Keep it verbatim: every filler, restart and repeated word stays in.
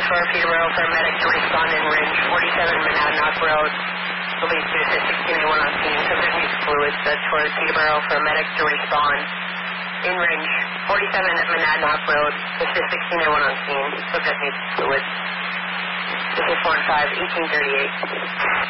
for Peterborough for a medic to respond in range forty-seven Monadnock Road. Will be to assist sixteen A one on scene. Subject needs fluids. That's for Peterborough for a medic to respond in range forty-seven at Monadnock Road. Assist sixteen A one on scene. Subject needs fluids. This is one five, eighteen thirty-eight.